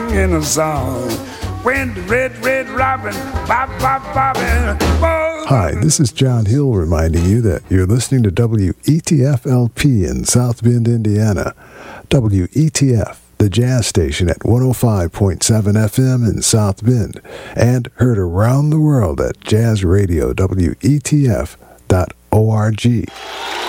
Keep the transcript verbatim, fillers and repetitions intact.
singing a song. When the red, red robin, bop, bop, bobbing. Hi, this is John Hill reminding you that you're listening to W E T F L P in South Bend, Indiana. W E T F, the jazz station at one oh five point seven F M in South Bend, and heard around the world at jazz radio W E T F dot org.